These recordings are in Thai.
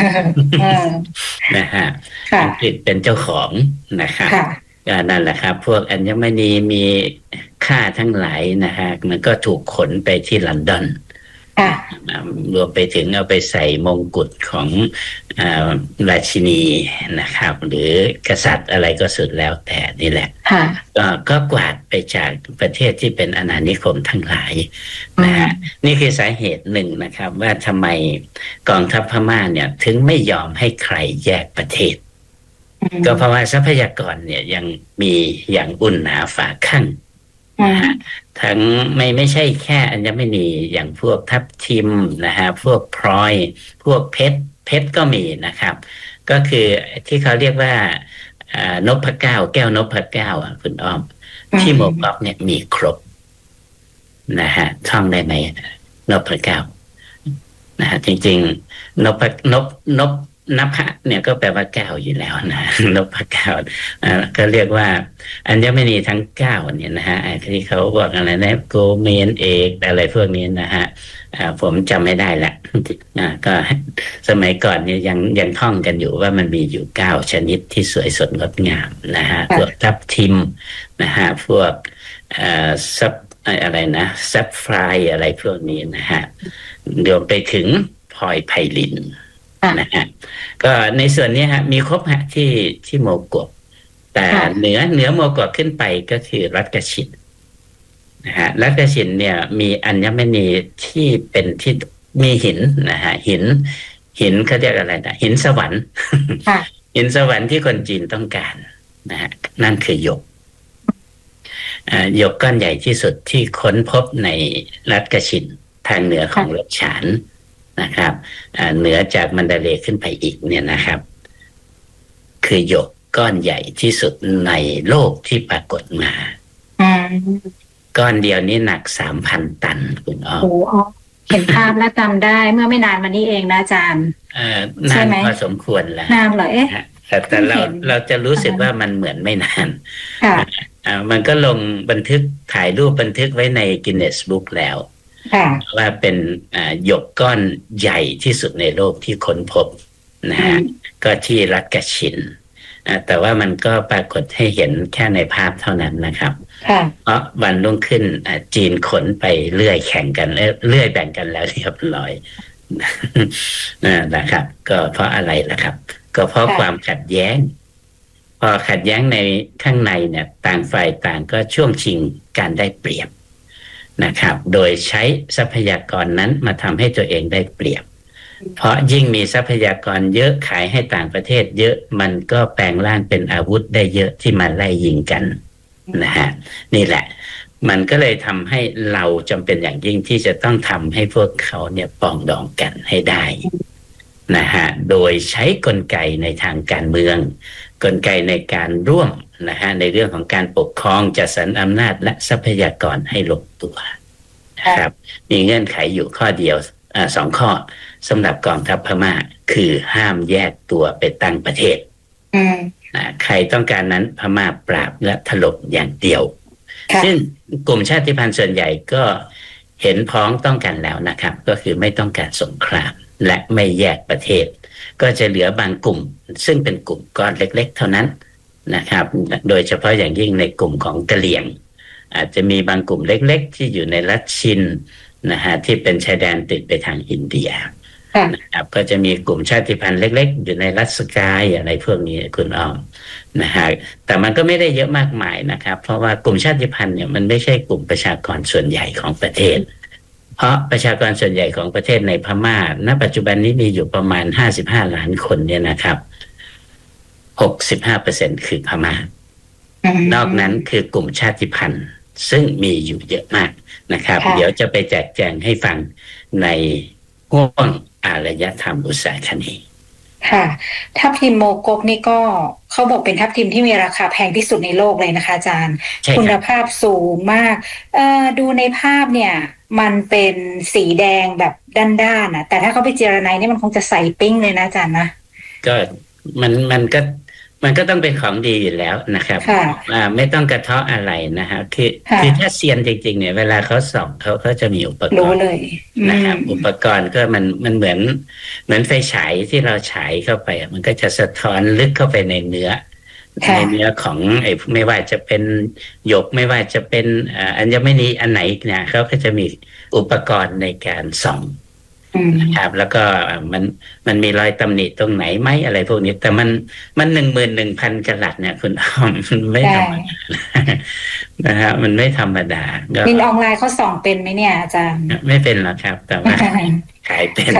เออนะฮะค่ะอังกฤษเป็นเจ้าของนะครับค่ะก็นั่นแหละครับพวกอัญมณีมีค่าทั้งหลายนะฮะมันก็ถูกขนไปที่ลอนดอนค่ะรวมไปถึงเอาไปใส่มงกุฎของอ่าราชินีนะครับหรือกษัตริย์อะไรก็สุดแล้วแต่นี่แหละค่ะก็กวาดไปจากประเทศที่เป็นอาณานิคมทั้งหลายอืนะฮะมนี่คือสาเหตุหนึ่งนะครับว่าทำไมกองทัพพม่าเนี่ยถึงไม่ยอมให้ใครแยกประเทศอืก็เพราะมว่าทรัพยากรเนี่ยยังมีอย่างอุ่นหนาฝาข้างอืนะฮะมทั้งไม่ใช่แค่อัญมณีอย่างพวกทับทิมนะฮะพวกพลอยพวกเพชรก็มีนะครับก็คือที่เขาเรียกว่านพเก้าแก้วนพเก้าอ่ะคุณอ้อมอืที่โมกอกมเนี่ยมีครบนะฮะท่องได้ไหมนพเก้านะฮะจริงๆนพนภะเนี่ยก็แปลว่าเก้าอยู่แล้วนะนพเก้าก็เรียกว่าอัญมณีทั้งเก้าเนี่ยนะฮะที่เขาบอกอะไรนะโกเมนเอกอะไรพวกนี้นะฮะผมจำไม่ได้ละก็สมัยก่อนเนี่ยยังท่องกันอยู่ว่ามันมีอยู่เก้าชนิดที่สวยสดงดงามนะฮะพวกค่ะทับทิมนะฮะพวกเอ่อซับอะไรนะซับไฟอะไรพวกนี้นะฮะรวมไปถึงพลอยไพลินนะค่ะฮะก็ในส่วนนี้ฮะมีครบฮะที่โมกกแต่เหค่ะนือโมกกขึ้นไปก็คือรัตกชินนะฮะรัตกชินเนี่ยมีอัญมณีที่เป็นที่มีหินนะฮะหินเขาเรียกอะไรนะหินสวรรค์ค่ะหินสวรรค์ที่คนจีนต้องการนะฮะนั่นคือหยกหยกก้อนใหญ่ที่สุดที่ค้นพบในรัฐกชินทางเหนือของค่ะรัชฉานนะครับเหนือจากมันดาเลย์ขึ้นไปอีกเนี่ยนะครับคือหยกก้อนใหญ่ที่สุดในโลกที่ปรากฏมาอืมก้อนเดียวนี้หนัก3,000 ตันคุณอ้อมโอ้อ๋อเห็นภาพและจำได้เมื่อไม่นานมานี้เองนะอาจารย์เอ่อนานใช่ไหมพอสมควรแล้วนานเหรอเอ๊ะฮะแต่เราเพิ่งเห็นจะรู้สึกอ่าว่ามันเหมือนไม่นานค่ะมันก็ลงบันทึกถ่ายรูปบันทึกไว้ในกินเนสบุ๊กแล้วค่ะว่าเป็นหยกก้อนใหญ่ที่สุดในโลกที่ค้นพบนะฮะอืมก็ที่รัฐกะชินแต่ว่ามันก็ปรากฏให้เห็นแค่ในภาพเท่านั้นนะครับค่ะเพราะวันรุ่งขึ้นจีนขนไปเลื่อยแข่งกันเลื่อยแบ่งกันแล้วเรียบร้อยนะครับก็เพราะอะไรล่ะครับก็เพราะความค่ะขัดแย้งพอขัดแย้งในข้างในเนี่ยต่างฝ่ายต่างก็ช่วงชิงการได้เปรียบนะครับโดยใช้ทรัพยากรนั้นมาทำให้ตัวเองได้เปรียบเพราะยิ่งมีทรัพยากรเยอะขายให้ต่างประเทศเยอะมันก็แปลงร่างเป็นอาวุธได้เยอะที่มาไล่ยิงกันนะฮะนี่แหละมันก็เลยทำให้เราจำเป็นอย่างยิ่งที่จะต้องทำให้พวกเขาเนี่ยปรองดองกันให้ได้นะฮะโดยใช้กลไกในทางการเมืองกลไกในการร่วมนะฮะในเรื่องของการปกครองจัดสรรอำนาจและทรัพยากรให้ลงตัวนะครับมีเงื่อนไขอยู่ข้อเดียว2 ข้อสำหรับกองทัพพม่าคือห้ามแยกตัวไปตั้งประเทศอืมใครต้องการนั้นพม่าปราบและถล่มอย่างเดียวซึ่งค่ะกลุ่มชาติพันธุ์ส่วนใหญ่ก็เห็นพ้องต้องกันแล้วนะครับก็คือไม่ต้องการสงครามและไม่แยกประเทศก็จะเหลือบางกลุ่มซึ่งเป็นกลุ่มก้อนเล็กๆเท่านั้นนะครับโดยเฉพาะอย่างยิ่งในกลุ่มของกะเหรี่ยงอาจจะมีบางกลุ่มเล็กๆที่อยู่ในรัฐชินนะฮะที่เป็นชายแดนติดไปทางอินเดียค่ะนะครับก็จะมีกลุ่มชาติพันธุ์เล็กๆอยู่ในรัฐสกายอะไรพวกนี้คุณอ้อมนะฮะแต่มันก็ไม่ได้เยอะมากมายนะครับเพราะว่ากลุ่มชาติพันธุ์เนี่ยมันไม่ใช่กลุ่มประชากรส่วนใหญ่ของประเทศเพราะประชากรส่วนใหญ่ของประเทศในพม่าณปัจจุบันนี้มีอยู่ประมาณ55 ล้านคนเนี่ยนะครับ65%คือพม่าอืนอกนั้นมคือกลุ่มชาติพันธุ์ซึ่งมีอยู่เยอะมากนะครับเดี๋ยวค่ะจะไปแจกแจงให้ฟังในห่วงอารยธรรมอุตสาหคณีค่ะทับทิมโมกกนี่ก็เขาบอกเป็นทับทิมที่มีราคาแพงที่สุดในโลกเลยนะคะอาจารย์คุณใช่ครับภาพสูงมากดูในภาพเนี่ยมันเป็นสีแดงแบบด้านๆนะแต่ถ้าเขาไปเจรไนนี่มันคงจะใสปิ้งเลยนะอาจารย์นะก็มันก็มันก็ต้องเป็นของดีอยู่แล้วนะครับไม่ต้องกระเทาะอะไรนะฮะคือถ้าเซียนจริงๆเนี่ยเวลาเขาส่องเขาจะมีอุปกรณ์เลยนะครับอุปกรณ์ก็มันเหมือนไฟฉายที่เราฉายเข้าไปมันก็จะสะท้อนลึกเข้าไปในเนื้อของไม่ว่าจะเป็นหยกไม่ว่าจะเป็นอัญมณีอันไหนเนี่ยเขาก็จะมีอุปกรณ์ในการส่องนะครับแล้วก็มันมีรอยตำหนิตรงไหนไหมอะไรพวกนี้แต่มัน11,000 กะรัตเนี่ยคุณอ้อมมันไม่ธรรมดานะฮะมันไม่ธรรมดามินออนไลน์เขาส่องเป็นไหมเนี่ยอาจารย์ไม่เป็นหรอกครับแต่ว่าขายเป็น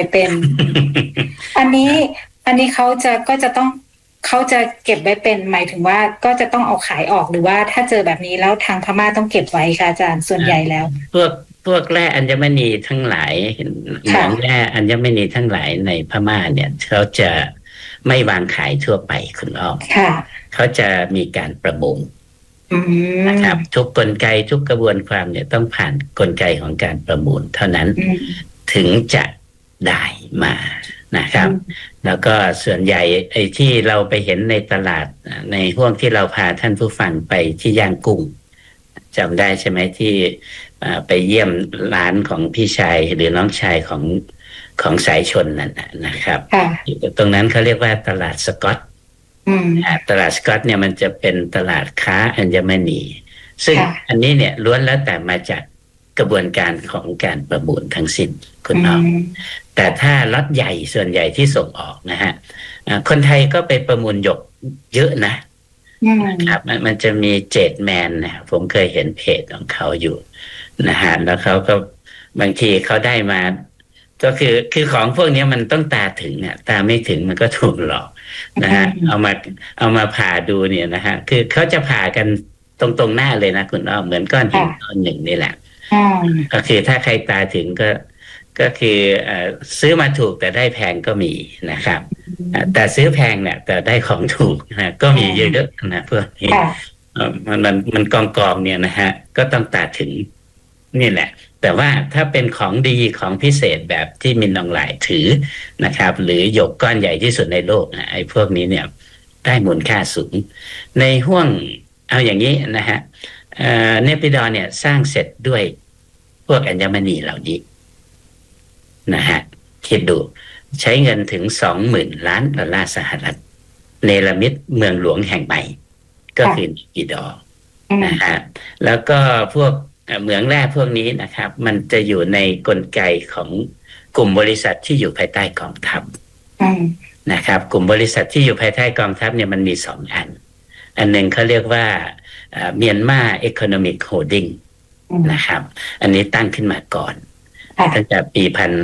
อันนี้ก็จะต้องเขาจะเก็บไว้เป็นหมายถึงว่าก็จะต้องเอาขายออกหรือว่าถ้าเจอแบบนี้แล้วทางพม่าต้องเก็บไว้ค่ะอาจารย์ส่วนใหญ่แล้วพวกแร่อัญมณีทั้งหลายเหมืองแร่อัญมณีทั้งหลายในพม่าเนี่ยเขาจะไม่วางขายทั่วไปคุณอ้อมเขาจะมีการประมูลนะครับทุกกลไกทุกกระบวนความเนี่ยต้องผ่านกลไกของการประมูลเท่านั้นถึงจะได้มานะครับแล้วก็ส่วนใหญ่ไอ้ที่เราไปเห็นในตลาดในห่วงที่เราพาท่านผู้ฟังไปที่ย่างกุ้งจำได้ใช่ไหมที่ไปเยี่ยมร้านของพี่ชายหรือน้องชายของสายชนนั่นนะครับตรงนั้นเขาเรียกว่าตลาดสกอตตลาดสกอตเนี่ยมันจะเป็นตลาดค้าอัญมณีซึ่งอันนี้เนี่ยล้วนแล้วแต่มาจากกระบวนการของการประมูลทั้งสิ้นคุณน้องแต่ถ้าล็อตใหญ่ส่วนใหญ่ที่ส่งออกนะฮะคนไทยก็ไปประมูลหยกเยอะนะครับมันจะมีเจดแมนนะผมเคยเห็นเพจของเขาอยู่นะฮะแล้วเขาก็บางทีเขาได้มาก็คือของพวกนี้มันต้องตาถึงอ่ะตาไม่ถึงมันก็ถูกหลอกนะฮะเอามาผ่าดูเนี่ยนะฮะคือเขาจะผ่ากันตรงหน้าเลยนะคุณอ้อมเหมือนก้อนหินก้อนหนึ่งนี่แหละก็คือถ้าใครตาถึงก็คือซื้อมาถูกแต่ได้แพงก็มีนะครับแต่ซื้อแพงเนี่ยแต่ได้ของถูกนะก็มีเยอะๆนะพวกนี้มันกองเนี่ยนะฮะก็ต้องตาถึงนี่แหละแต่ว่าถ้าเป็นของดีของพิเศษแบบที่มินออนไลน์ถือนะครับหรือหยกก้อนใหญ่ที่สุดในโลกไอ้พวกนี้เนี่ยได้มูลค่าสูงในห่วงเอาอย่างนี้นะฮะเนปิดอร์เนี่ยสร้างเสร็จด้วยพวกอัญมณีเหล่านี้นะฮะคิดดูใช้เงินถึง20,000 ล้านดอลลาร์สหรัฐเนรมิตเมืองหลวงแห่งใหม่ก็คือเนปิดอร์นะฮะแล้วก็พวกเหมืองแร่พวกนี้นะครับมันจะอยู่ในกลไกของกลุ่มบริษัทที่อยู่ภายใต้กองทัพนะครับกลุ่มบริษัทที่อยู่ภายใต้กองทัพเนี่ยมันมี2 อันหนึ่งเขาเรียกว่าเมียนมาเอคโนมิกโฮลดิ้งนะครับอันนี้ตั้งขึ้นมาก่อนตั้งแต่ปี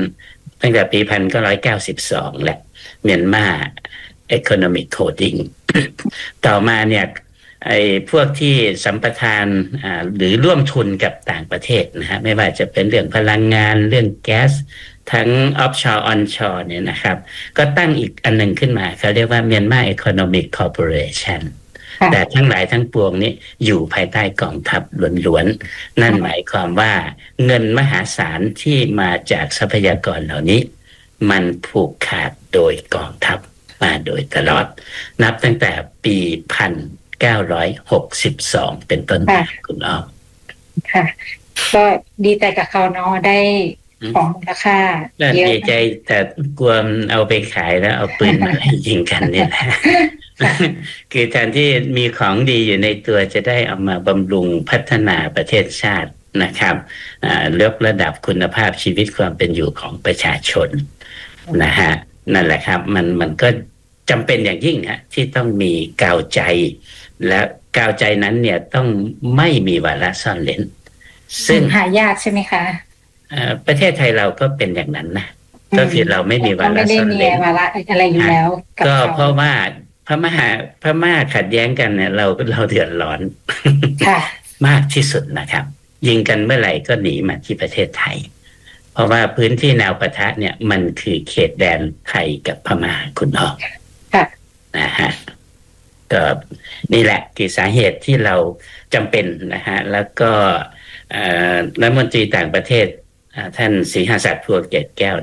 1992แหละเมียนมาเอคโนมิกโฮลดิ้งต่อมาเนี่ยไอ้พวกที่สัมปทานหรือร่วมทุนกับต่างประเทศนะฮะไม่ว่าจะเป็นเรื่องพลังงานเรื่องแก๊สทั้ง offshore onshore เนี่ยนะครับก็ตั้งอีกอันหนึ่งขึ้นมาเขาเรียกว่า Myanmar Economic Corporation แต่ทั้งหลายทั้งปวงนี้อยู่ภายใต้กองทัพล้วนๆนั่นหมายความว่าเงินมหาศาลที่มาจากทรัพยากรเหล่านี้มันผูกขาดโดยกองทัพมาโดยตลอดนับตั้งแต่ปี1962เป็นต้นมาคุณอ้อมค่ะก็ดีใจกับเขาเนาะได้ของมูลค่าเยอะดีใจแต่กลัวเอาไปขายแล้วเอาปืนมายิงกันเนี่ยแหละคือแทนที่มีของดีอยู่ในตัวจะได้เอามาบำรุงพัฒนาประเทศชาตินะครับยกระดับคุณภาพชีวิตความเป็นอยู่ของประชาชนนะฮะนั่นแหละครับมันก็จำเป็นอย่างยิ่งฮะที่ต้องมีกาวใจและกาวใจนั้นเนี่ยต้องไม่มีวาระซ่อนเร้นซึ่งหายากใช่ไหมคะประเทศไทยเราก็เป็นอย่างนั้นนะก็คือเราไม่มีวาระซ่อนเร้นไม่ได้มีวาระอะไรอยู่แล้วก็เพราะว่าพม่าขัดแย้งกันเนี่ยเราเดือดร้อนมากที่สุดนะครับยิงกันเมื่อไหร่ก็หนีมาที่ประเทศไทยเพราะว่าพื้นที่แนวปะทะเนี่ยมันคือเขตแดนไทยกับพม่าคุณออกนะฮะก็นี่แหละคือสาเหตุที่เราจำเป็นนะฮะแล้วก็รัฐมนตรีต่างประเทศท่านศรีหศักดิ์ ภัวเกตแก้ว